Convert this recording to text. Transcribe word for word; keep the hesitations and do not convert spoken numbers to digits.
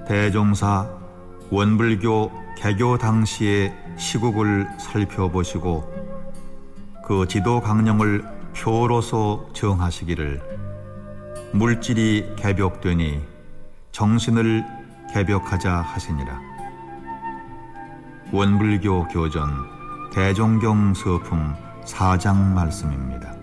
대종사 원불교 개교 당시의 시국을 살펴보시고 그 지도 강령을 표로서 정하시기를 물질이 개벽되니 정신을 개벽하자 하시니라. 원불교 교전 대종경 서품 사 장 말씀입니다.